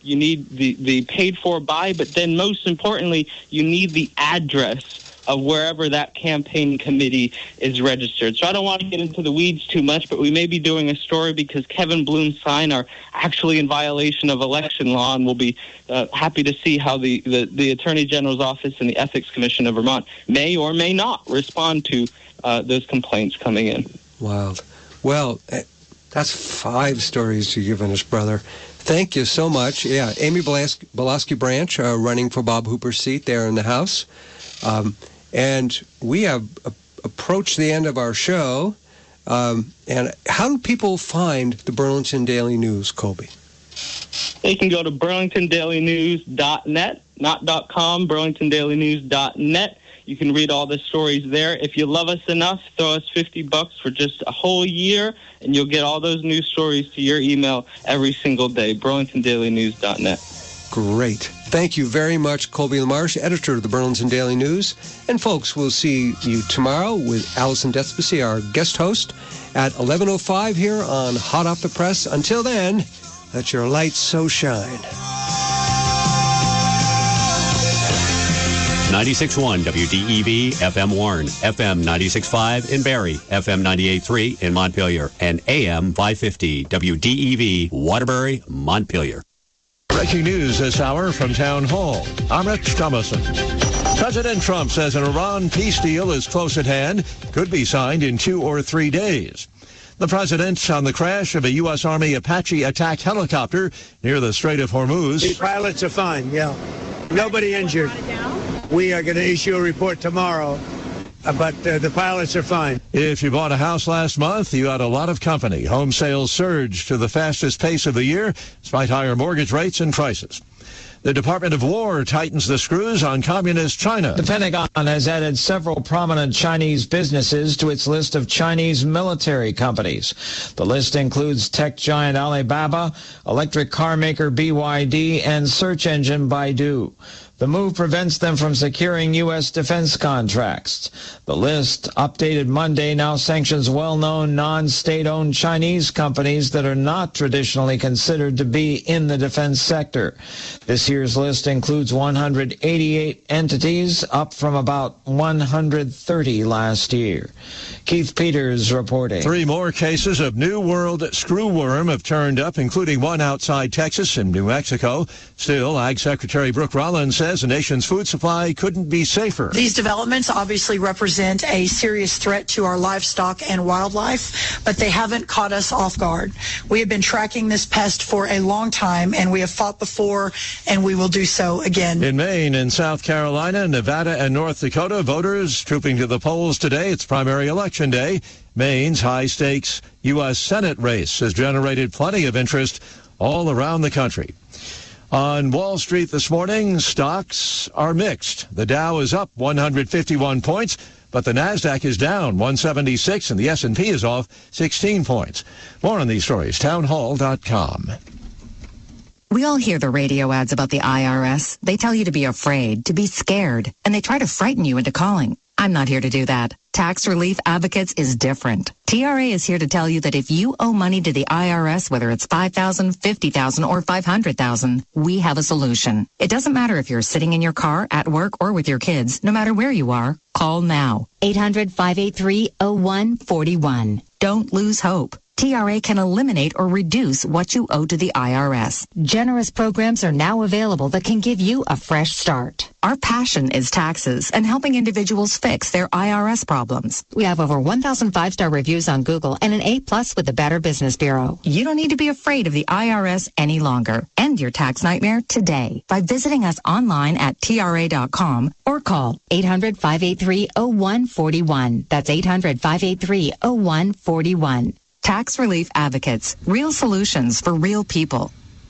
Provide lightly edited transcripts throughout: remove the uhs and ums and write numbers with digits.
you need the paid-for buy, but then most importantly, you need the address of wherever that campaign committee is registered. So I don't want to get into the weeds too much, but we may be doing a story because Kevin Bloom's sign are actually in violation of election law, and we'll be happy to see how the Attorney General's Office and the Ethics Commission of Vermont may or may not respond to those complaints coming in. Wild. Well, that's 5 stories you've given us, brother. Thank you so much. Yeah, Amy Belosky Branch running for Bob Hooper's seat there in the House. And we have approached the end of our show. And how do people find the Burlington Daily News, Colby? They can go to burlingtondailynews.net, not .com, burlingtondailynews.net. You can read all the stories there. If you love us enough, throw us $50 for just a whole year, and you'll get all those news stories to your email every single day, burlingtondailynews.net. Great. Thank you very much, Colby LaMarche, editor of the Burlington Daily News. And folks, we'll see you tomorrow with Allison Despacey, our guest host, at 11:05 here on Hot Off the Press. Until then, let your light so shine. 96.1 WDEV, FM Warren, FM 96.5 in Barrie, FM 98.3 in Montpelier, and AM 550 WDEV, Waterbury, Montpelier. Breaking news this hour from Town Hall. I'm Rich Thomason. President Trump says an Iran peace deal is close at hand, could be signed in 2 or 3 days. The president on the crash of a U.S. Army Apache attack helicopter near the Strait of Hormuz. The pilots are fine, yeah. Nobody injured. We are going to issue a report tomorrow, but the pilots are fine. If you bought a house last month, you had a lot of company. Home sales surged to the fastest pace of the year, despite higher mortgage rates and prices. The Department of War tightens the screws on communist China. The Pentagon has added several prominent Chinese businesses to its list of Chinese military companies. The list includes tech giant Alibaba, electric car maker BYD, and search engine Baidu. The move prevents them from securing U.S. defense contracts. The list, updated Monday, now sanctions well-known non-state-owned Chinese companies that are not traditionally considered to be in the defense sector. This year's list includes 188 entities, up from about 130 last year. Keith Peters reporting. 3 more cases of New World screwworm have turned up, including one outside Texas and New Mexico. Still, Ag Secretary Brooke Rollins says the nation's food supply couldn't be safer. These developments obviously represent a serious threat to our livestock and wildlife, but they haven't caught us off guard. We have been tracking this pest for a long time, and we have fought before, and we will do so again. In Maine and South Carolina, Nevada, and North Dakota, voters trooping to the polls today. It's primary election day. Maine's high-stakes U.S. Senate race has generated plenty of interest all around the country. On Wall Street this morning, stocks are mixed. The Dow is up 151 points, but the Nasdaq is down 176, and the S&P is off 16 points. More on these stories, townhall.com. We all hear the radio ads about the IRS. They tell you to be afraid, to be scared, and they try to frighten you into calling. I'm not here to do that. Tax Relief Advocates is different. TRA is here to tell you that if you owe money to the IRS, whether it's $5,000, $50,000, or $500,000, we have a solution. It doesn't matter if you're sitting in your car, at work, or with your kids. No matter where you are, call now. 800-583-0141. Don't lose hope. TRA can eliminate or reduce what you owe to the IRS. Generous programs are now available that can give you a fresh start. Our passion is taxes and helping individuals fix their IRS problems. We have over 1,000 5-star reviews on Google and an A+ with the Better Business Bureau. You don't need to be afraid of the IRS any longer. End your tax nightmare today by visiting us online at TRA.com or call 800-583-0141. That's 800-583-0141. Tax Relief Advocates. Real solutions for real people.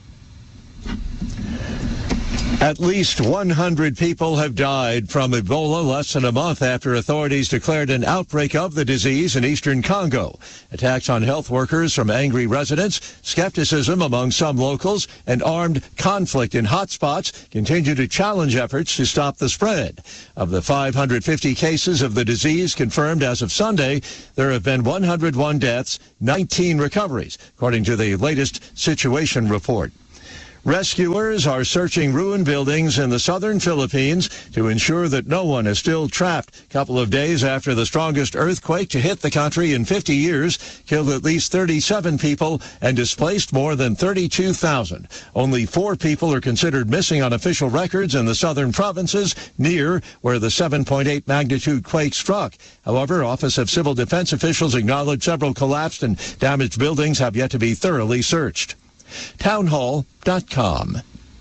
At least 100 people have died from Ebola less than a month after authorities declared an outbreak of the disease in eastern Congo. Attacks on health workers from angry residents, skepticism among some locals, and armed conflict in hotspots continue to challenge efforts to stop the spread. Of the 550 cases of the disease confirmed as of Sunday, there have been 101 deaths, 19 recoveries, according to the latest situation report. Rescuers are searching ruined buildings in the southern Philippines to ensure that no one is still trapped. A couple of days after the strongest earthquake to hit the country in 50 years killed at least 37 people and displaced more than 32,000. Only 4 people are considered missing on official records in the southern provinces near where the 7.8 magnitude quake struck. However, Office of Civil Defense officials acknowledge several collapsed and damaged buildings have yet to be thoroughly searched. Townhall.com.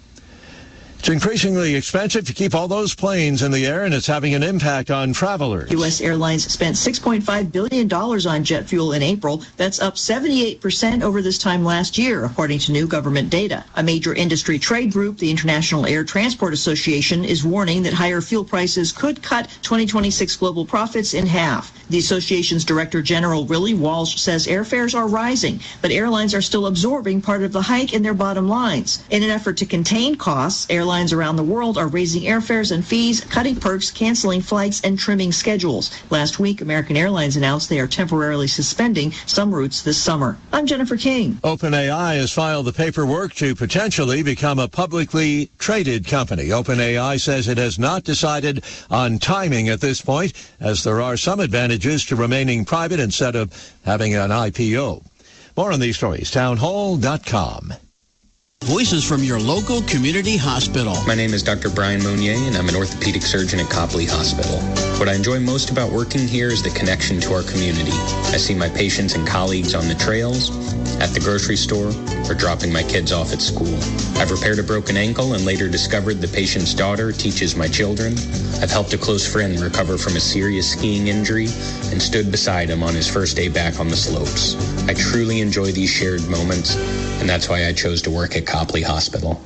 It's increasingly expensive to keep all those planes in the air, and it's having an impact on travelers. U.S. Airlines spent $6.5 billion on jet fuel in April. That's up 78% over this time last year, according to new government data. A major industry trade group, the International Air Transport Association, is warning that higher fuel prices could cut 2026 global profits in half. The association's Director General Willie Walsh says airfares are rising, but airlines are still absorbing part of the hike in their bottom lines. In an effort to contain costs, airlines around the world are raising airfares and fees, cutting perks, canceling flights, and trimming schedules. Last week, American Airlines announced they are temporarily suspending some routes this summer. I'm Jennifer King. OpenAI has filed the paperwork to potentially become a publicly traded company. OpenAI says it has not decided on timing at this point, as there are some advantages to remaining private instead of having an IPO. More on these stories, townhall.com. Voices from your local community hospital. My name is Dr. Brian Monier, and I'm an orthopedic surgeon at Copley Hospital. What I enjoy most about working here is the connection to our community. I see my patients and colleagues on the trails, at the grocery store, or dropping my kids off at school. I've repaired a broken ankle and later discovered the patient's daughter teaches my children. I've helped a close friend recover from a serious skiing injury and stood beside him on his first day back on the slopes. I truly enjoy these shared moments, and that's why I chose to work at Copley Hospital.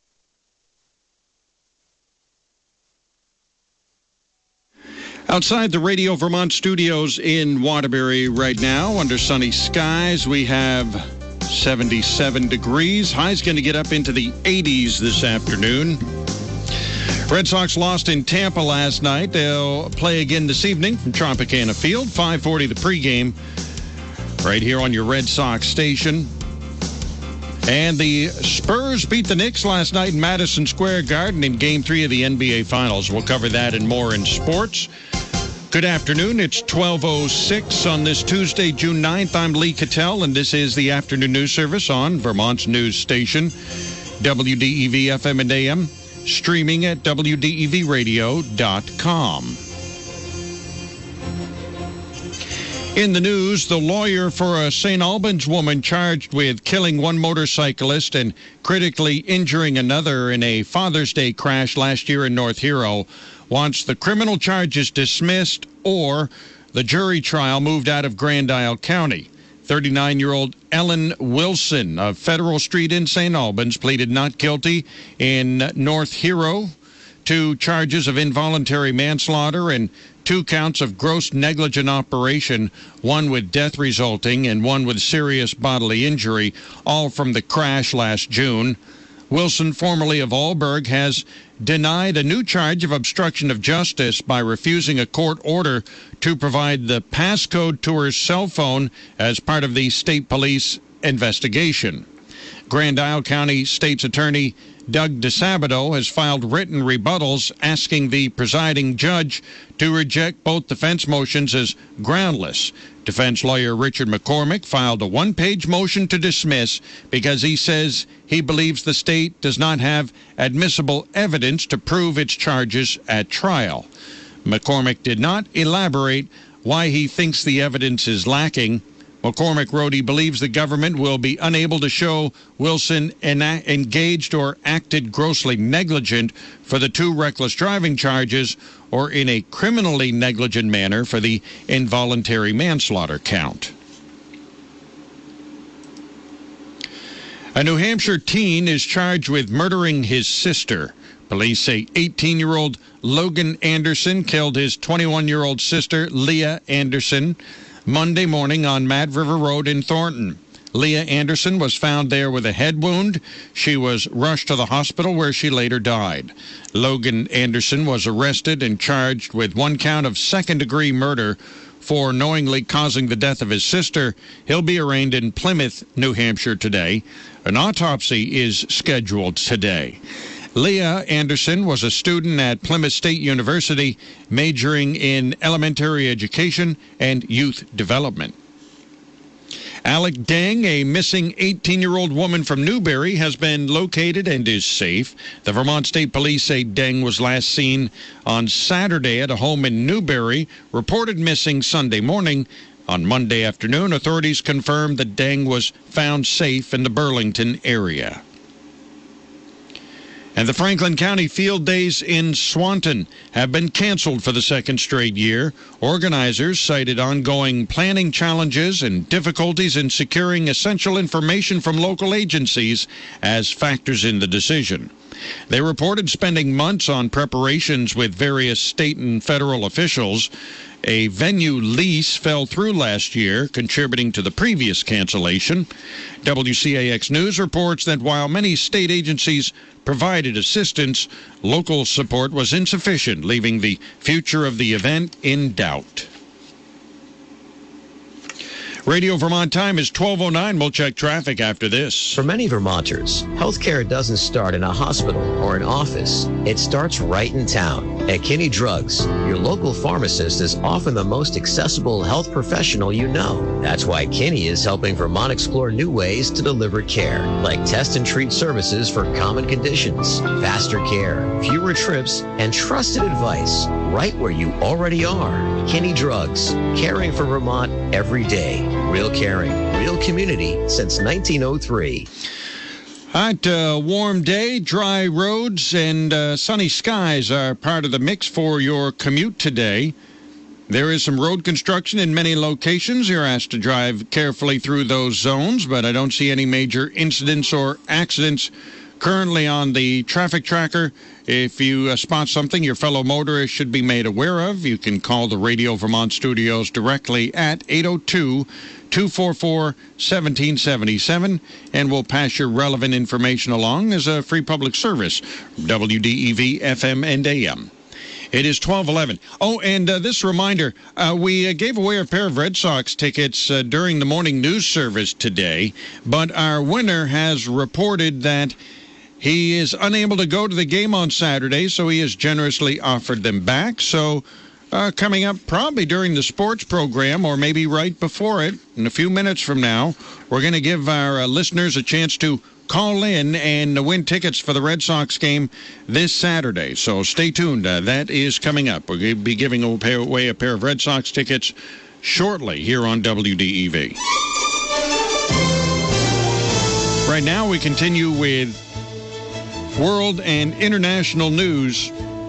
Outside the Radio Vermont studios in Waterbury right now, under sunny skies, we have 77 degrees. High's going to get up into the 80s this afternoon. Red Sox lost in Tampa last night. They'll play again this evening from Tropicana Field, 5:40 the pregame, right here on your Red Sox station. And the Spurs beat the Knicks last night in Madison Square Garden in Game 3 of the NBA Finals. We'll cover that and more in sports. Good afternoon. It's 12:06 on this Tuesday, June 9th. I'm Lee Cattell, and this is the afternoon news service on Vermont's news station, WDEV FM and AM, streaming at WDEVradio.com. In the news, the lawyer for a St. Albans woman charged with killing one motorcyclist and critically injuring another in a Father's Day crash last year in North Hero wants the criminal charges dismissed or the jury trial moved out of Grand Isle County. 39-year-old Ellen Wilson of Federal Street in St. Albans pleaded not guilty in North Hero to charges of involuntary manslaughter and 2 counts of gross negligent operation, one with death resulting and one with serious bodily injury, all from the crash last June. Wilson, formerly of Alberg, has denied a new charge of obstruction of justice by refusing a court order to provide the passcode to her cell phone as part of the state police investigation. Grand Isle County State's Attorney Doug DeSabato has filed written rebuttals asking the presiding judge to reject both defense motions as groundless. Defense lawyer Richard McCormick filed a 1-page motion to dismiss because he says he believes the state does not have admissible evidence to prove its charges at trial. McCormick did not elaborate why he thinks the evidence is lacking. McCormick wrote he believes the government will be unable to show Wilson engaged or acted grossly negligent for the 2 reckless driving charges or in a criminally negligent manner for the involuntary manslaughter count. A New Hampshire teen is charged with murdering his sister. Police say 18-year-old Logan Anderson killed his 21-year-old sister, Leah Anderson, Monday morning on Mad River Road in Thornton. Leah Anderson was found there with a head wound. She was rushed to the hospital where she later died. Logan Anderson was arrested and charged with 1 count of second-degree murder for knowingly causing the death of his sister. He'll be arraigned in Plymouth, New Hampshire today. An autopsy is scheduled today. Leah Anderson was a student at Plymouth State University, majoring in elementary education and youth development. Alec Deng, a missing 18-year-old woman from Newberry, has been located and is safe. The Vermont State Police say Deng was last seen on Saturday at a home in Newberry, reported missing Sunday morning. On Monday afternoon, authorities confirmed that Deng was found safe in the Burlington area. And the Franklin County Field Days in Swanton have been canceled for the second straight year. Organizers cited ongoing planning challenges and difficulties in securing essential information from local agencies as factors in the decision. They reported spending months on preparations with various state and federal officials. A venue lease fell through last year, contributing to the previous cancellation. WCAX News reports that while many state agencies provided assistance, local support was insufficient, leaving the future of the event in doubt. Radio Vermont time is 12:09. We'll check traffic after this. For many Vermonters, healthcare doesn't start in a hospital or an office. It starts right in town. At Kinney Drugs, your local pharmacist is often the most accessible health professional you know. That's why Kinney is helping Vermont explore new ways to deliver care, like test and treat services for common conditions, faster care, fewer trips, and trusted advice right where you already are. Kinney Drugs, caring for Vermont every day. Real caring, real community since 1903. All right, warm day, dry roads, and sunny skies are part of the mix for your commute today. There is some road construction in many locations. You're asked to drive carefully through those zones, but I don't see any major incidents or accidents currently on the traffic tracker. If you spot something your fellow motorists should be made aware of, you can call the Radio Vermont studios directly at 802-244-1777, and we'll pass your relevant information along as a free public service from WDEV FM and AM. It is 12:11. Oh, and this reminder, we gave away a pair of Red Sox tickets during the morning news service today, but our winner has reported that he is unable to go to the game on Saturday, so he has generously offered them back. So coming up probably during the sports program, or maybe right before it, in a few minutes from now, we're going to give our listeners a chance to call in and win tickets for the Red Sox game this Saturday. So stay tuned. That is coming up. We're going to be giving away a pair of Red Sox tickets shortly here on WDEV. Right now, we continue with world and international news.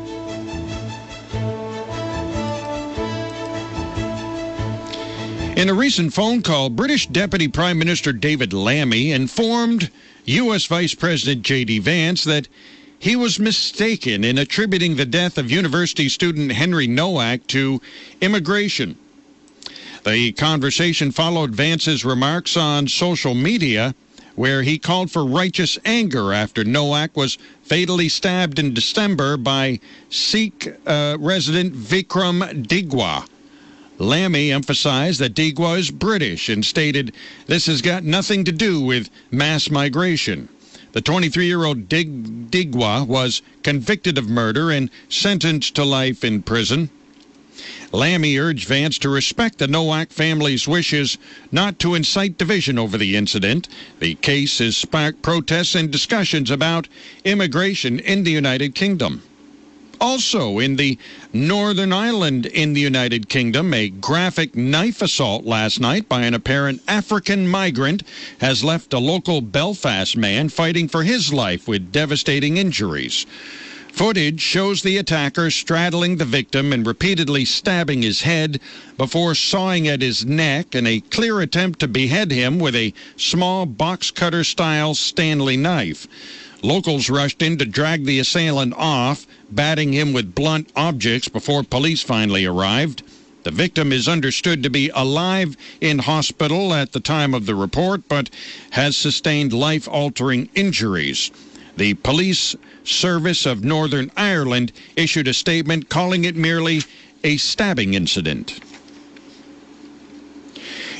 In a recent phone call, British Deputy Prime Minister David Lammy informed U.S. Vice President J.D. Vance that he was mistaken in attributing the death of university student Henry Nowak to immigration. The conversation followed Vance's remarks on social media, where he called for righteous anger after Nowak was fatally stabbed in December by Sikh resident Vikram Digwa. Lammy emphasized that Digwa is British and stated this has got nothing to do with mass migration. The 23-year-old Digwa was convicted of murder and sentenced to life in prison. Lammy urged Vance to respect the Nowak family's wishes not to incite division over the incident. The case has sparked protests and discussions about immigration in the United Kingdom. Also in the Northern Ireland in the United Kingdom, a graphic knife assault last night by an apparent African migrant has left a local Belfast man fighting for his life with devastating injuries. Footage shows the attacker straddling the victim and repeatedly stabbing his head before sawing at his neck in a clear attempt to behead him with a small box cutter-style Stanley knife. Locals rushed in to drag the assailant off, batting him with blunt objects before police finally arrived. The victim is understood to be alive in hospital at the time of the report, but has sustained life-altering injuries. The Police Service of Northern Ireland issued a statement calling it merely a stabbing incident.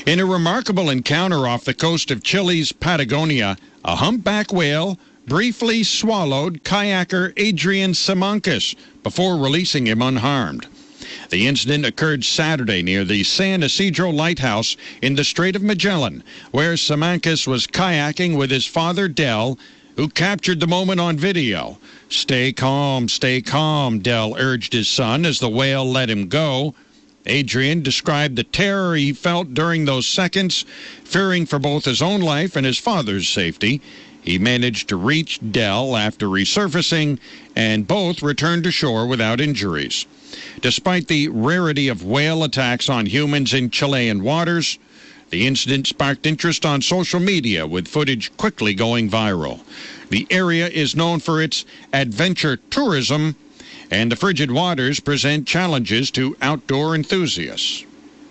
In a remarkable encounter off the coast of Chile's Patagonia, a humpback whale briefly swallowed kayaker Adrian Simancas before releasing him unharmed. The incident occurred Saturday near the San Isidro Lighthouse in the Strait of Magellan, where Simancas was kayaking with his father, Del, who captured the moment on video. Stay calm, Del urged his son as the whale let him go. Adrian described the terror he felt during those seconds, fearing for both his own life and his father's safety. He managed to reach Del after resurfacing, and both returned to shore without injuries. Despite the rarity of whale attacks on humans in Chilean waters, the incident sparked interest on social media, with footage quickly going viral. The area is known for its adventure tourism, and the frigid waters present challenges to outdoor enthusiasts.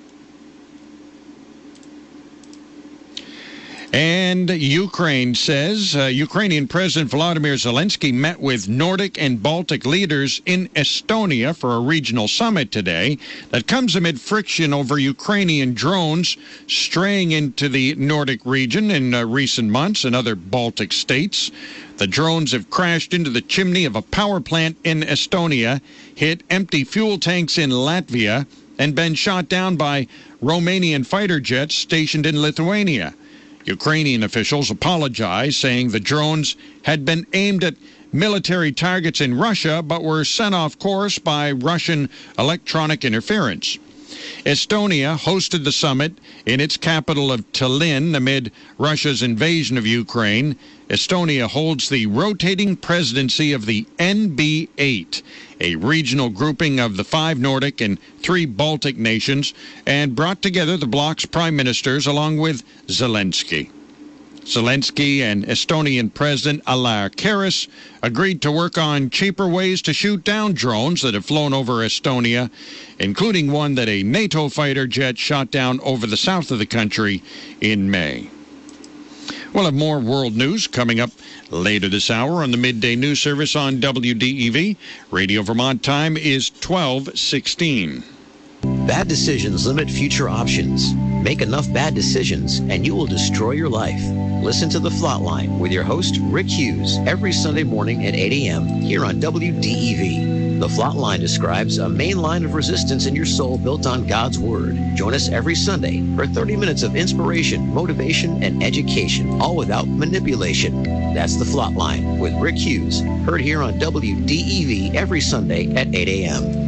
And Ukraine says Ukrainian President Volodymyr Zelensky met with Nordic and Baltic leaders in Estonia for a regional summit today that comes amid friction over Ukrainian drones straying into the Nordic region in recent months and other Baltic states. The drones have crashed into the chimney of a power plant in Estonia, hit empty fuel tanks in Latvia, and been shot down by Romanian fighter jets stationed in Lithuania. Ukrainian officials apologized, saying the drones had been aimed at military targets in Russia but were sent off course by Russian electronic interference. Estonia hosted the summit in its capital of Tallinn amid Russia's invasion of Ukraine. Estonia holds the rotating presidency of the NB8, a regional grouping of the 5 Nordic and 3 Baltic nations, and brought together the bloc's prime ministers along with Zelensky. Zelensky and Estonian President Alar Karis agreed to work on cheaper ways to shoot down drones that have flown over Estonia, including one that a NATO fighter jet shot down over the south of the country in May. We'll have more world news coming up later this hour on the Midday News Service on WDEV. Radio Vermont time is 12:16. Bad decisions limit future options. Make enough bad decisions and you will destroy your life. Listen to The Flatline with your host, Rick Hughes, every Sunday morning at 8 a.m. here on WDEV. The Flatline describes a main line of resistance in your soul built on God's Word. Join us every Sunday for 30 minutes of inspiration, motivation, and education, all without manipulation. That's The Flatline with Rick Hughes, heard here on WDEV every Sunday at 8 a.m.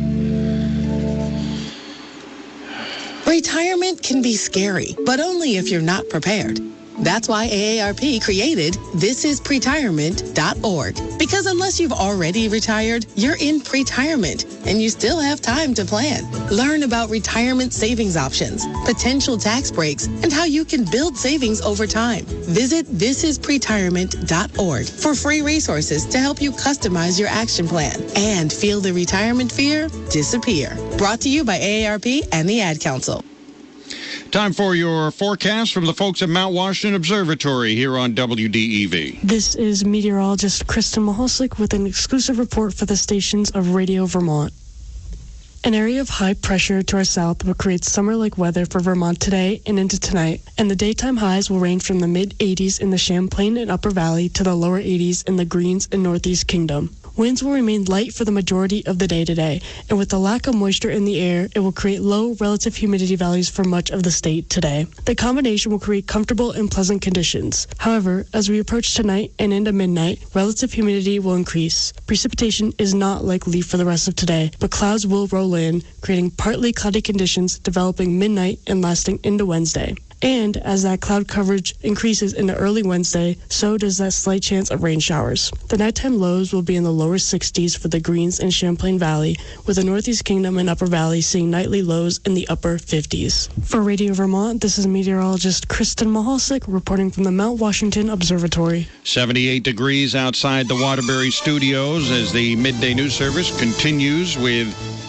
Retirement can be scary, but only if you're not prepared. That's why AARP created thisispretirement.org. Because unless you've already retired, you're in pretirement, and you still have time to plan. Learn about retirement savings options, potential tax breaks, and how you can build savings over time. Visit thisispretirement.org for free resources to help you customize your action plan and feel the retirement fear disappear. Brought to you by AARP and the Ad Council. Time for your forecast from the folks at Mount Washington Observatory here on WDEV. This is meteorologist Kristen Mahosik with an exclusive report for the stations of Radio Vermont. An area of high pressure to our south will create summer-like weather for Vermont today and into tonight, and the daytime highs will range from the mid-80s in the Champlain and Upper Valley to the lower 80s in the Greens and Northeast Kingdom. Winds will remain light for the majority of the day today, and with the lack of moisture in the air, it will create low relative humidity values for much of the state today. The combination will create comfortable and pleasant conditions. However, as we approach tonight and into midnight, relative humidity will increase. Precipitation is not likely for the rest of today, but clouds will roll in, creating partly cloudy conditions developing midnight and lasting into Wednesday. And as that cloud coverage increases into early Wednesday, so does that slight chance of rain showers. The nighttime lows will be in the lower 60s for the Greens and Champlain Valley, with the Northeast Kingdom and Upper Valley seeing nightly lows in the upper 50s. For Radio Vermont, this is meteorologist Kristen Mahosik reporting from the Mount Washington Observatory. 78 degrees outside the Waterbury studios as the Midday News Service continues with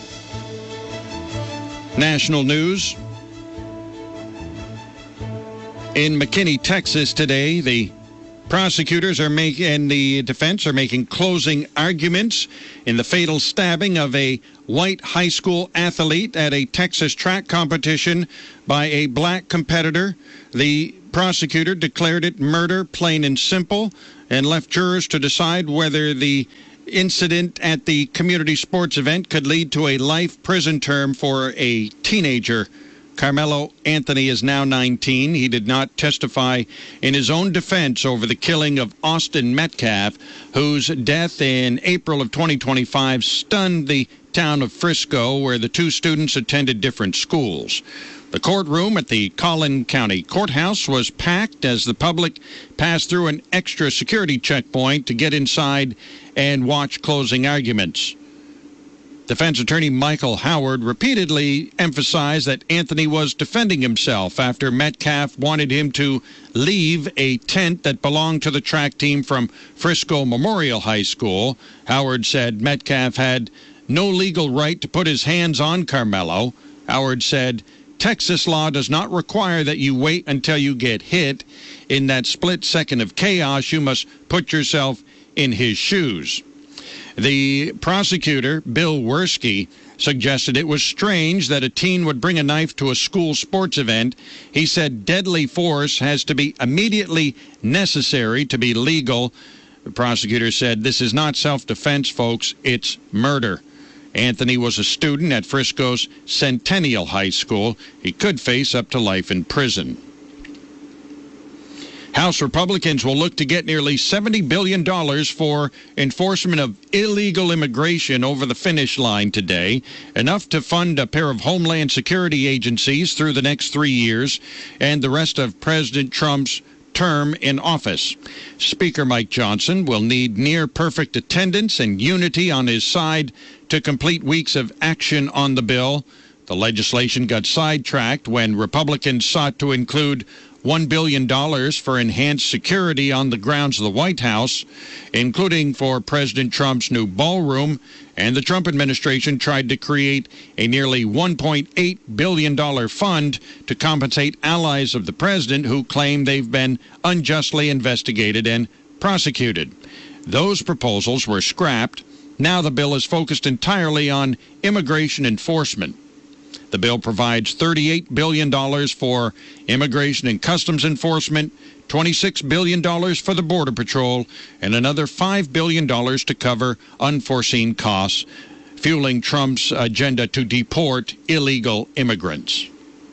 national news. In McKinney, Texas today, the Prosecutors and the defense are making closing arguments in the fatal stabbing of a white high school athlete at a Texas track competition by a black competitor. The prosecutor declared it murder, plain and simple, and left jurors to decide whether the incident at the community sports event could lead to a life prison term for a teenager. Carmelo Anthony is now 19. He did not testify in his own defense over the killing of Austin Metcalf, whose death in April of 2025 stunned the town of Frisco, where the two students attended different schools. The courtroom at the Collin County Courthouse was packed as the public passed through an extra security checkpoint to get inside and watch closing arguments. Defense attorney Michael Howard repeatedly emphasized that Anthony was defending himself after Metcalf wanted him to leave a tent that belonged to the track team from Frisco Memorial High School. Howard said Metcalf had no legal right to put his hands on Carmelo. Howard said, Texas law does not require that you wait until you get hit. In that split second of chaos, you must put yourself in his shoes. The prosecutor, Bill Werski, suggested it was strange that a teen would bring a knife to a school sports event. He said deadly force has to be immediately necessary to be legal. The prosecutor said, this is not self-defense, folks, it's murder. Anthony was a student at Frisco's Centennial High School. He could face up to life in prison. House Republicans will look to get nearly $70 billion for enforcement of illegal immigration over the finish line today, enough to fund a pair of Homeland Security agencies through the next 3 years and the rest of President Trump's term in office. Speaker Mike Johnson will need near-perfect attendance and unity on his side to complete weeks of action on the bill. The legislation got sidetracked when Republicans sought to include $1 billion for enhanced security on the grounds of the White House, including for President Trump's new ballroom, and the Trump administration tried to create a nearly $1.8 billion fund to compensate allies of the president who claim they've been unjustly investigated and prosecuted. Those proposals were scrapped. Now the bill is focused entirely on immigration enforcement. The bill provides $38 billion for immigration and customs enforcement, $26 billion for the Border Patrol, and another $5 billion to cover unforeseen costs, fueling Trump's agenda to deport illegal immigrants.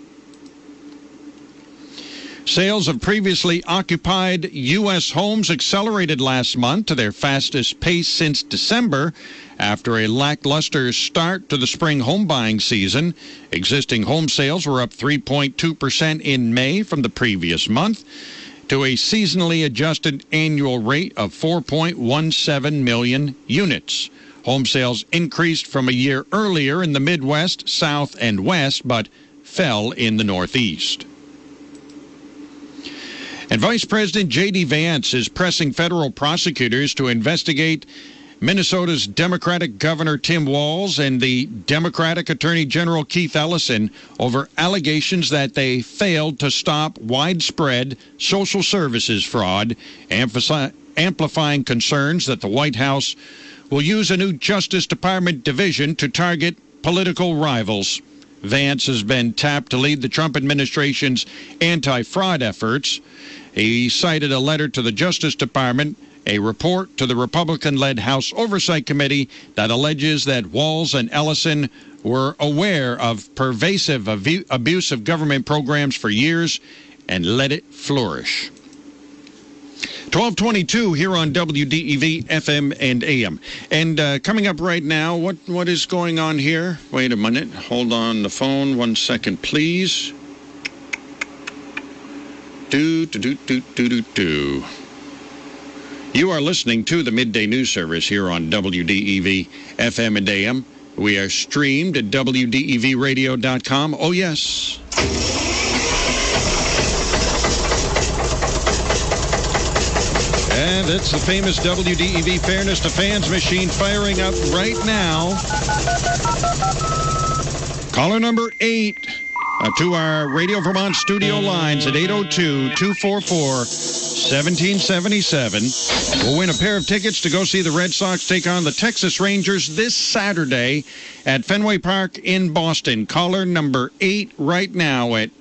Sales of previously occupied U.S. homes accelerated last month to their fastest pace since December after a lackluster start to the spring home buying season. Existing home sales were up 3.2% in May from the previous month to a seasonally adjusted annual rate of 4.17 million units. Home sales increased from a year earlier in the Midwest, South, and West, but fell in the Northeast. And Vice President J.D. Vance is pressing federal prosecutors to investigate Minnesota's Democratic Governor Tim Walz and the Democratic Attorney General Keith Ellison over allegations that they failed to stop widespread social services fraud, amplifying concerns that the White House will use a new Justice Department division to target political rivals. Vance has been tapped to lead the Trump administration's anti-fraud efforts. He cited a letter to the Justice Department, a report to the Republican-led House Oversight Committee that alleges that Walz and Ellison were aware of pervasive abuse of government programs for years and let it flourish. 1222 here on WDEV FM and AM. And coming up right now, what is going on here? Wait a minute. Hold on the phone 1 second, please. You are listening to the Midday News Service here on WDEV FM and AM. We are streamed at WDEVradio.com. Oh, yes. And it's the famous WDEV Fairness to Fans machine firing up right now. Caller number 8 to our Radio Vermont studio lines at 802-244-7669. 1777 will win a pair of tickets to go see the Red Sox take on the Texas Rangers this Saturday at Fenway Park in Boston. Caller number 8 right now at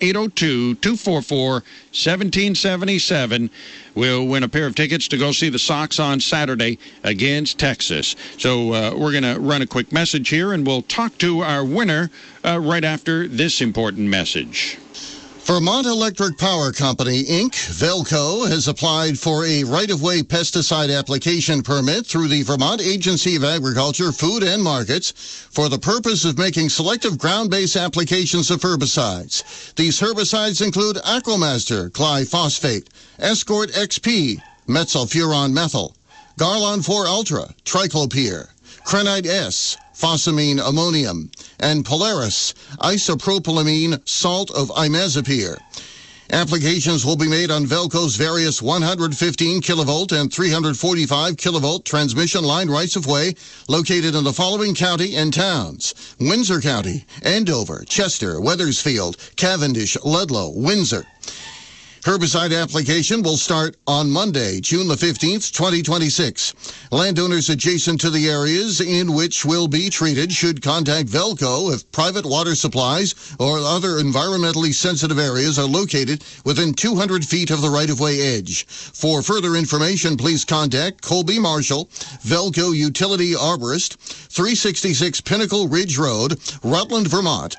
802-244-1777 will win a pair of tickets to go see the Sox on Saturday against Texas. So we're going to run a quick message here, and we'll talk to our winner right after this important message. Vermont Electric Power Company, Inc., Velco, has applied for a right-of-way pesticide application permit through the Vermont Agency of Agriculture, Food and Markets for the purpose of making selective ground-based applications of herbicides. These herbicides include Aquamaster, glyphosate, Escort XP, methylfuron methyl, Garlon 4 Ultra, Triclopyr, Crenite S, Phosamine ammonium, and Polaris isopropylamine salt of imazapyr. Applications will be made on Velco's various 115 kilovolt and 345 kilovolt transmission line rights-of-way located in the following county and towns: Windsor County, Andover, Chester, Wethersfield, Cavendish, Ludlow, Windsor. Herbicide application will start on Monday, June the 15th, 2026. Landowners adjacent to the areas in which will be treated should contact Velco if private water supplies or other environmentally sensitive areas are located within 200 feet of the right-of-way edge. For further information, please contact Colby Marshall, Velco Utility Arborist, 366 Pinnacle Ridge Road, Rutland, Vermont,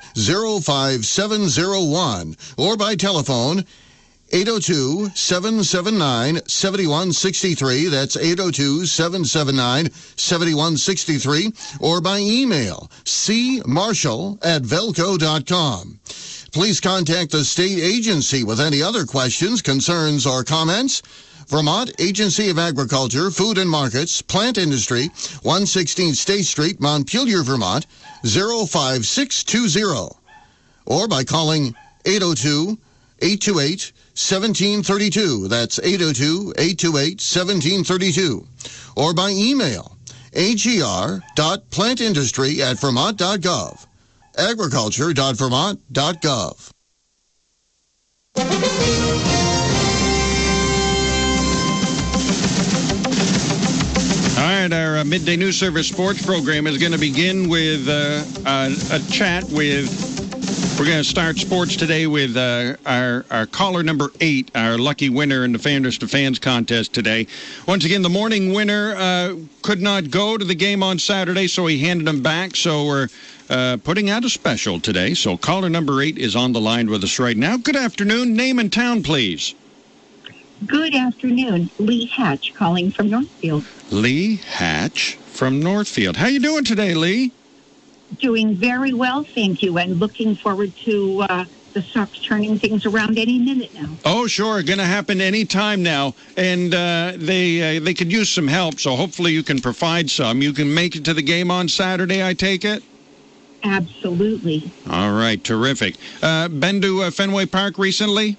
05701, or by telephone 802-779-7163. That's 802-779-7163. Or by email, cmarshall@velco.com. Please contact the state agency with any other questions, concerns, or comments. Vermont Agency of Agriculture, Food and Markets, Plant Industry, 116 State Street, Montpelier, Vermont, 05620. Or by calling 802-828-1732. That's 802-828-1732. Or by email, agr.plantindustry@vermont.gov. agriculture.vermont.gov. All right, our Midday News Service sports program is going to begin with a chat with... We're going to start sports today with our caller number 8, our lucky winner in the Fanders to Fans contest today. Once again, the morning winner could not go to the game on Saturday, so he handed them back. So we're putting out a special today. So caller number 8 is on the line with us right now. Good afternoon. Name and town, please. Good afternoon. Lee Hatch calling from Northfield. Lee Hatch from Northfield. How you doing today, Lee? Doing very well, thank you, and looking forward to the Sox turning things around any minute now. Oh, sure. Going to happen any time now. And they could use some help, so hopefully you can provide some. You can make it to the game on Saturday, I take it? Absolutely. All right, terrific. Been to Fenway Park recently?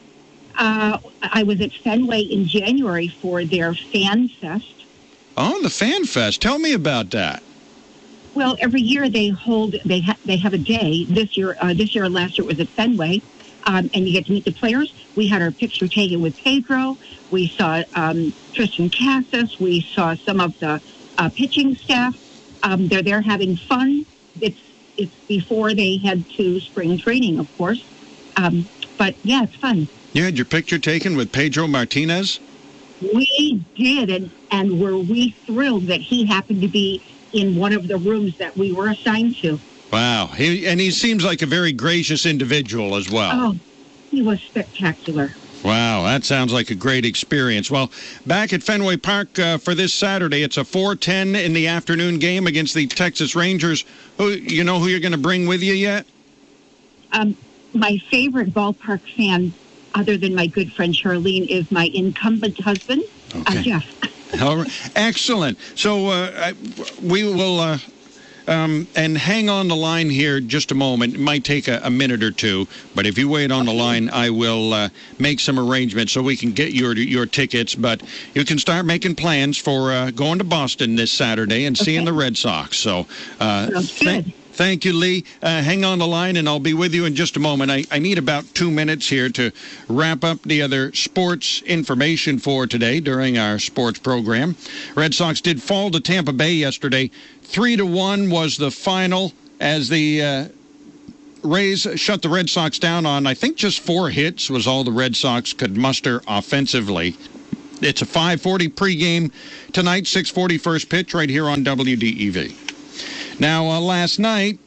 I was at Fenway in January for their Fan Fest. Oh, the Fan Fest. Tell me about that. Well, every year they have a day. This year and last year it was at Fenway, and you get to meet the players. We had our picture taken with Pedro. We saw Tristan Casas. We saw some of the pitching staff. They're there having fun. It's before they head to spring training, of course. But yeah, it's fun. You had your picture taken with Pedro Martinez? We did, and were we thrilled that he happened to be in one of the rooms that we were assigned to. Wow. He seems like a very gracious individual as well. Oh, he was spectacular. Wow, that sounds like a great experience. Well, back at Fenway Park for this Saturday, it's a 4:10 in the afternoon game against the Texas Rangers. You know who you're going to bring with you yet? My favorite ballpark fan, other than my good friend Charlene, is my incumbent husband, Jeff. All right. Excellent. So we will and hang on the line here just a moment. It might take a minute or two, but if you wait on the line, I will make some arrangements so we can get your tickets. But you can start making plans for going to Boston this Saturday and seeing the Red Sox. So Thank you, Lee. Hang on the line, and I'll be with you in just a moment. I need about 2 minutes here to wrap up the other sports information for today during our sports program. Red Sox did fall to Tampa Bay yesterday. 3-1 was the final as the Rays shut the Red Sox down on, I think, just 4 hits was all the Red Sox could muster offensively. It's a 5:40 pregame tonight, 6:40 first pitch right here on WDEV. Now, last night,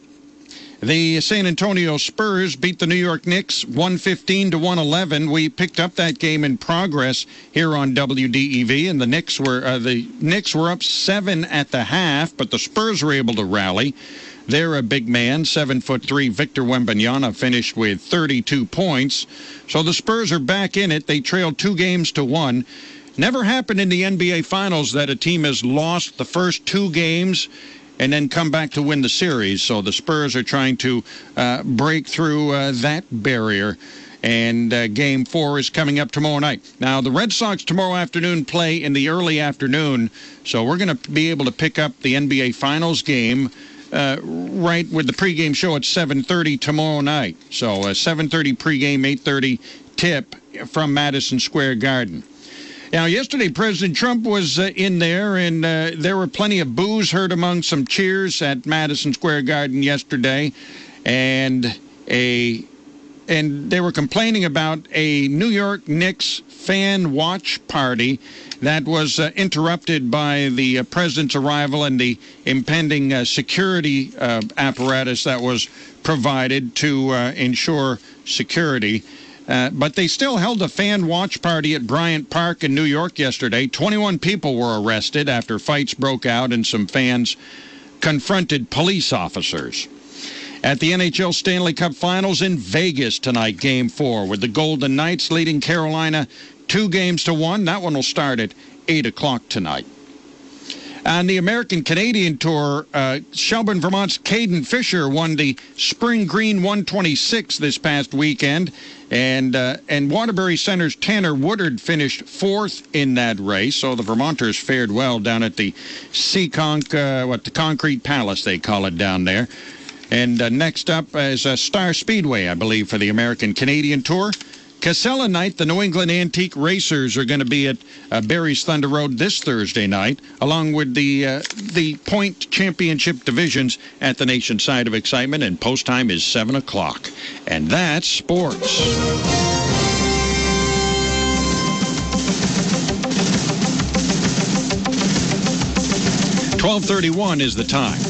the San Antonio Spurs beat the New York Knicks 115-111. We picked up that game in progress here on WDEV, and the Knicks were up 7 at the half, but the Spurs were able to rally. They're a big man, 7'3". Victor Wembanyama finished with 32 points. So the Spurs are back in it. They trailed 2-1. Never happened in the NBA Finals that a team has lost the first 2 games and then come back to win the series. So the Spurs are trying to break through that barrier. And Game 4 is coming up tomorrow night. Now, the Red Sox tomorrow afternoon play in the early afternoon. So we're going to be able to pick up the NBA Finals game right with the pregame show at 7:30 tomorrow night. So 7:30 pregame, 8:30 tip from Madison Square Garden. Now, yesterday, President Trump was in there, and there were plenty of boos heard among some cheers at Madison Square Garden yesterday, and they were complaining about a New York Knicks fan watch party that was interrupted by the president's arrival and the impending security apparatus that was provided to ensure security. But they still held a fan watch party at Bryant Park in New York yesterday. 21 people were arrested after fights broke out and some fans confronted police officers. At the NHL Stanley Cup Finals in Vegas tonight, Game 4, with the Golden Knights leading Carolina 2-1. That one will start at 8 o'clock tonight. On the American-Canadian Tour, Shelburne, Vermont's Caden Fisher won the Spring Green 126 this past weekend, and Waterbury Center's Tanner Woodard finished 4th in that race. So the Vermonters fared well down at the the Concrete Palace they call it down there. And next up is Star Speedway, I believe, for the American-Canadian Tour. Casella night, the New England Antique Racers are going to be at Barry's Thunder Road this Thursday night, along with the Point Championship divisions at the Nation's Side of Excitement, and post time is 7 o'clock. And that's sports. $12:31 is the time.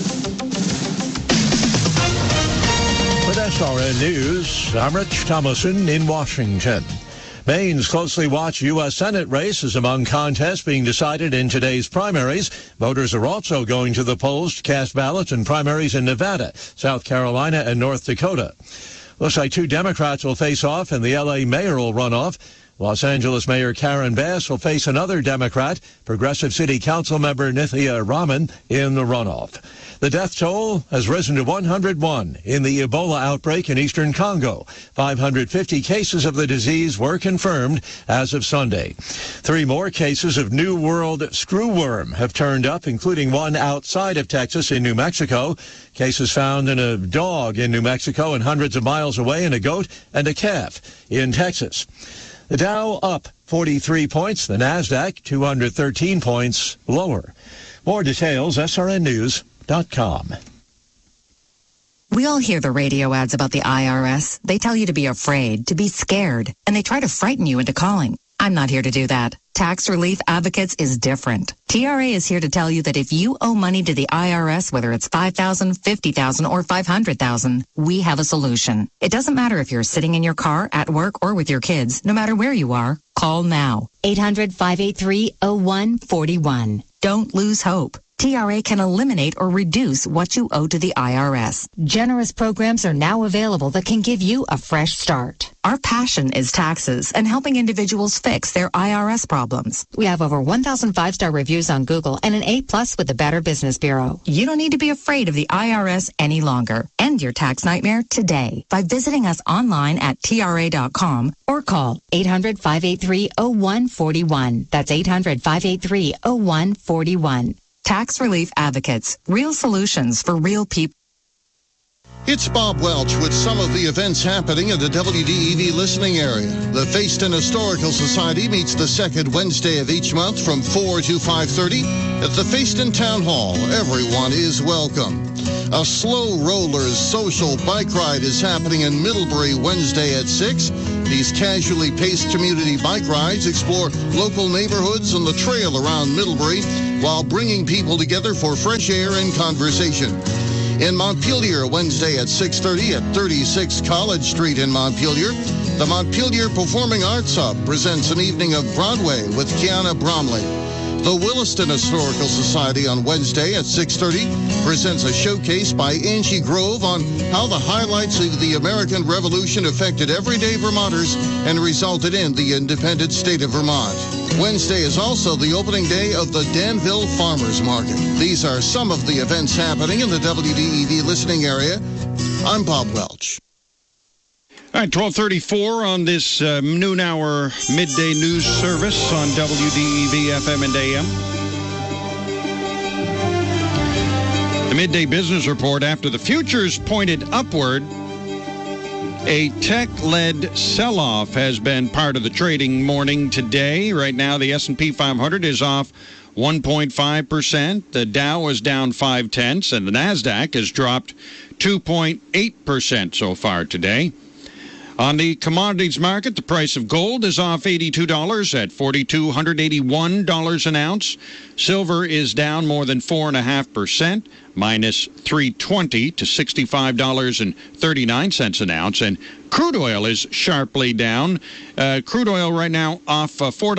With SRN News, I'm Rich Thomason in Washington. Maine's closely watched U.S. Senate race is among contests being decided in today's primaries. Voters are also going to the polls to cast ballots in primaries in Nevada, South Carolina, and North Dakota. Looks like 2 Democrats will face off in the L.A. mayoral runoff. Los Angeles Mayor Karen Bass will face another Democrat, Progressive City Council member Nithya Raman, in the runoff. The death toll has risen to 101 in the Ebola outbreak in eastern Congo. 550 cases of the disease were confirmed as of Sunday. 3 more cases of New World screwworm have turned up, including one outside of Texas in New Mexico. Cases found in a dog in New Mexico and hundreds of miles away in a goat and a calf in Texas. The Dow up 43 points, the Nasdaq 213 points lower. More details, srnnews.com. We all hear the radio ads about the IRS. They tell you to be afraid, to be scared, and they try to frighten you into calling. I'm not here to do that. Tax Relief Advocates is different. TRA is here to tell you that if you owe money to the IRS, whether it's $5,000, $50,000, or $500,000, we have a solution. It doesn't matter if you're sitting in your car, at work, or with your kids. No matter where you are, call now. 800-583-0141. Don't lose hope. TRA can eliminate or reduce what you owe to the IRS. Generous programs are now available that can give you a fresh start. Our passion is taxes and helping individuals fix their IRS problems. We have over 1,000 5-star reviews on Google and an A+ with the Better Business Bureau. You don't need to be afraid of the IRS any longer. End your tax nightmare today by visiting us online at TRA.com or call 800-583-0141. That's 800-583-0141. Tax Relief Advocates, real solutions for real people. It's Bob Welch with some of the events happening in the WDEV listening area. The Fayston Historical Society meets the second Wednesday of each month from 4 to 5:30 at the Fayston Town Hall. Everyone is welcome. A Slow Rollers social bike ride is happening in Middlebury Wednesday at 6. These casually paced community bike rides explore local neighborhoods and the trail around Middlebury while bringing people together for fresh air and conversation. In Montpelier, Wednesday at 6:30 at 36 College Street in Montpelier, the Montpelier Performing Arts Hub presents an evening of Broadway with Kiana Bromley. The Williston Historical Society on Wednesday at 6:30 presents a showcase by Angie Grove on how the highlights of the American Revolution affected everyday Vermonters and resulted in the independent state of Vermont. Wednesday is also the opening day of the Danville Farmers Market. These are some of the events happening in the WDEV listening area. I'm Bob Welch. All right, 12:34 on this noon hour midday news service on WDEV FM and AM. The midday business report after the futures pointed upward. A tech-led sell-off has been part of the trading morning today. Right now, the S&P 500 is off 1.5%. The Dow is down 0.5, and the NASDAQ has dropped 2.8% so far today. On the commodities market, the price of gold is off $82 at $4,281 an ounce. Silver is down more than 4.5%, minus $3.20 to $65.39 an ounce. And crude oil is sharply down. Crude oil right now off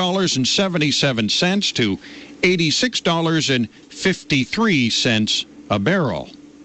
$4.77 to $86.53 a barrel.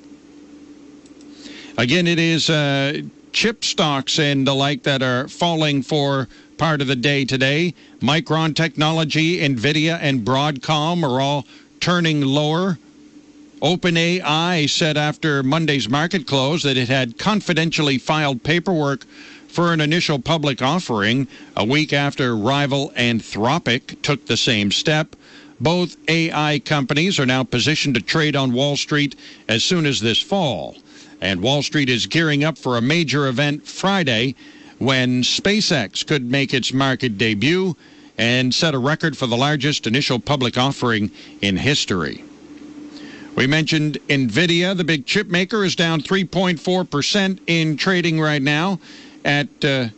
Again, it is chip stocks and the like that are falling for part of the day today. Micron Technology, NVIDIA, and Broadcom are all turning lower. OpenAI said after Monday's market close that it had confidentially filed paperwork for an initial public offering a week after rival Anthropic took the same step. Both AI companies are now positioned to trade on Wall Street as soon as this fall. And Wall Street is gearing up for a major event Friday when SpaceX could make its market debut and set a record for the largest initial public offering in history. We mentioned NVIDIA, the big chip maker, is down 3.4% in trading right now at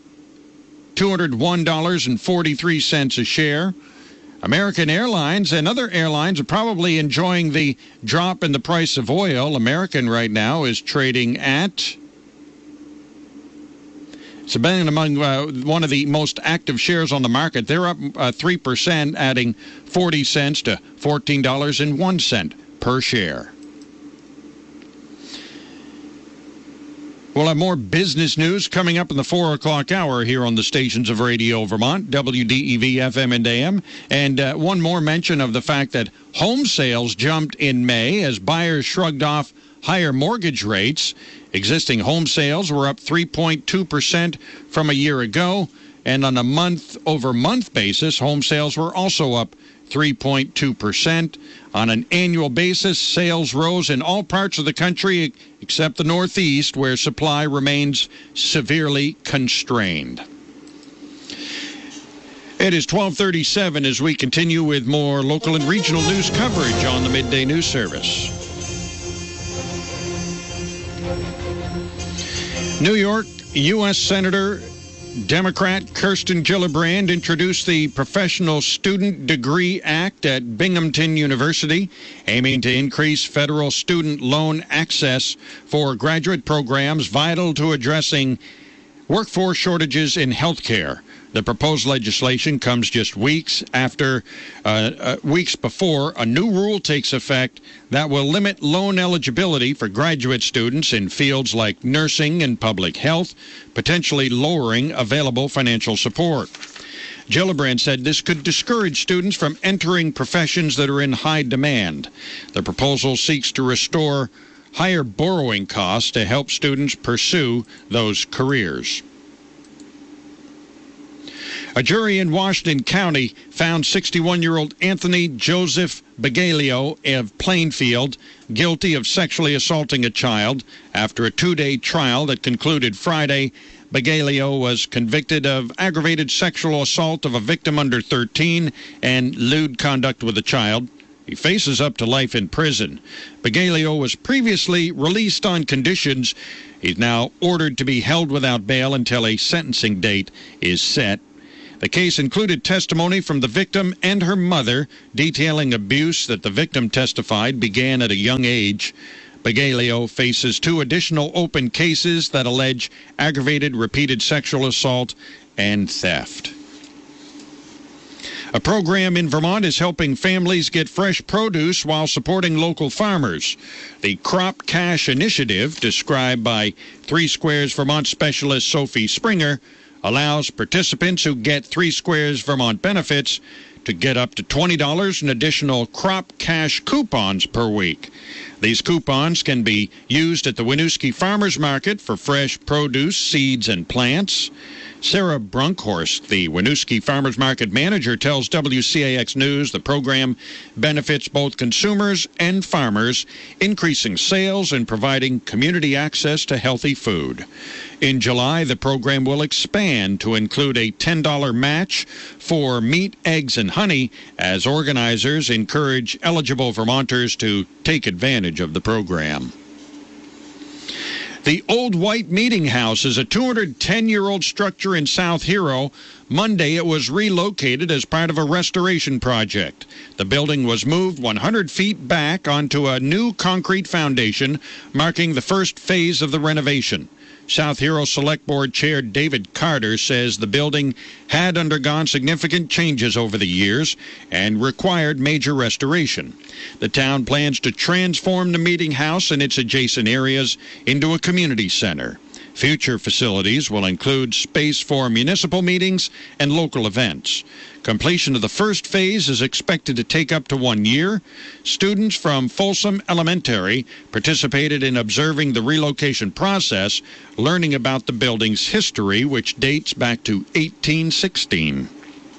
$201.43 a share. American Airlines and other airlines are probably enjoying the drop in the price of oil. American right now is trading at, it's been among one of the most active shares on the market. They're up 3%, adding 40 cents to $14.01 per share. We'll have more business news coming up in the 4 o'clock hour here on the stations of Radio Vermont, WDEV FM and AM. And one more mention of the fact that home sales jumped in May as buyers shrugged off higher mortgage rates. Existing home sales were up 3.2% from a year ago. And on a month-over-month basis, home sales were also up 3.2%. On an annual basis, sales rose in all parts of the country except the Northeast, where supply remains severely constrained. It is 12:37 as we continue with more local and regional news coverage on the Midday News Service. New York, U.S. Senator Democrat Kirsten Gillibrand introduced the Professional Student Degree Act at Binghamton University, aiming to increase federal student loan access for graduate programs vital to addressing workforce shortages in healthcare. The proposed legislation comes just weeks before a new rule takes effect that will limit loan eligibility for graduate students in fields like nursing and public health, potentially lowering available financial support. Gillibrand said this could discourage students from entering professions that are in high demand. The proposal seeks to restore higher borrowing costs to help students pursue those careers. A jury in Washington County found 61-year-old Anthony Joseph Bagalio of Plainfield guilty of sexually assaulting a child. After a 2-day trial that concluded Friday, Bagalio was convicted of aggravated sexual assault of a victim under 13 and lewd conduct with a child. He faces up to life in prison. Bagalio was previously released on conditions. He's now ordered to be held without bail until a sentencing date is set. The case included testimony from the victim and her mother, detailing abuse that the victim testified began at a young age. Bagalio faces 2 additional open cases that allege aggravated repeated sexual assault and theft. A program in Vermont is helping families get fresh produce while supporting local farmers. The Crop Cash Initiative, described by 3 Squares Vermont specialist Sophie Springer, allows participants who get 3 Squares Vermont benefits to get up to $20 in additional crop cash coupons per week. These coupons can be used at the Winooski Farmers Market for fresh produce, seeds, and plants. Sarah Brunkhorst, the Winooski Farmers Market manager, tells WCAX News the program benefits both consumers and farmers, increasing sales and providing community access to healthy food. In July, the program will expand to include a $10 match for meat, eggs, and honey as organizers encourage eligible Vermonters to take advantage of the program. The Old White Meeting House is a 210-year-old structure in South Hero. Monday, it was relocated as part of a restoration project. The building was moved 100 feet back onto a new concrete foundation, marking the first phase of the renovation. South Hero Select Board Chair David Carter says the building had undergone significant changes over the years and required major restoration. The town plans to transform the meeting house and its adjacent areas into a community center. Future facilities will include space for municipal meetings and local events. Completion of the first phase is expected to take up to 1 year. Students from Folsom Elementary participated in observing the relocation process, learning about the building's history, which dates back to 1816.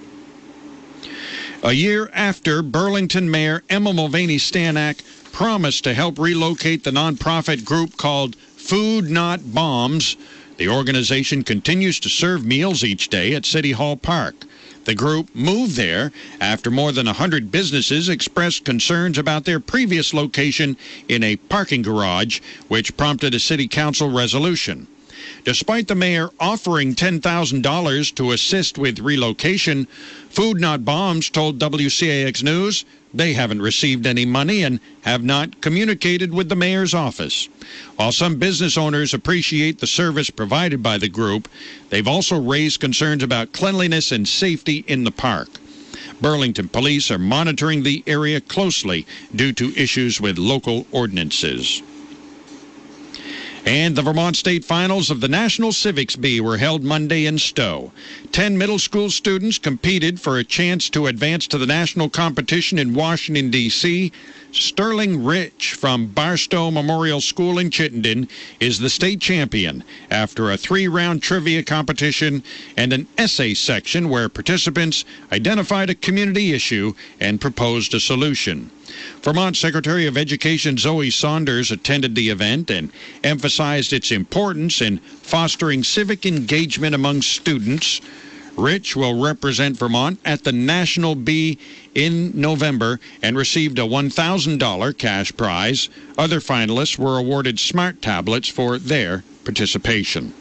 A year after Burlington Mayor Emma Mulvaney Stanak promised to help relocate the nonprofit group called Food Not Bombs, the organization continues to serve meals each day at City Hall Park. The group moved there after more than 100 businesses expressed concerns about their previous location in a parking garage, which prompted a city council resolution. Despite the mayor offering $10,000 to assist with relocation, Food Not Bombs told WCAX News they haven't received any money and have not communicated with the mayor's office. While some business owners appreciate the service provided by the group, they've also raised concerns about cleanliness and safety in the park. Burlington police are monitoring the area closely due to issues with local ordinances. And the Vermont State Finals of the National Civics Bee were held Monday in Stowe. 10 middle school students competed for a chance to advance to the national competition in Washington, D.C. Sterling Rich from Barstow Memorial School in Chittenden is the state champion after a 3-round trivia competition and an essay section where participants identified a community issue and proposed a solution. Vermont Secretary of Education Zoe Saunders attended the event and emphasized its importance in fostering civic engagement among students. Rich will represent Vermont at the National Bee in November and received a $1,000 cash prize. Other finalists were awarded smart tablets for their participation.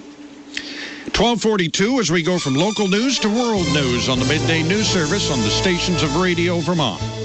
12:42 as we go from local news to world news on the Midday News Service on the stations of Radio Vermont.